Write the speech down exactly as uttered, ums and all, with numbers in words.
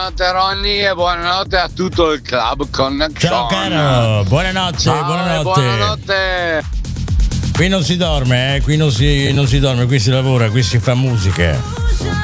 buonanotte Ronny e buonanotte a tutto il club Connection. Ciao caro, buonanotte, Ciao, buonanotte. buonanotte. Qui non si dorme, eh, qui non si, non si dorme, qui si lavora, qui si fa musica.